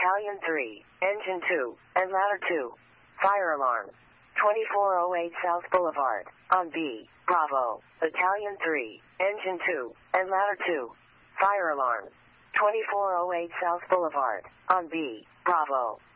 Battalion 3, Engine 2, and Ladder 2. Fire alarm. 2408 South Boulevard, on B, Bravo. Battalion 3, Engine 2, and Ladder 2. Fire alarm. 2408 South Boulevard, on B, Bravo.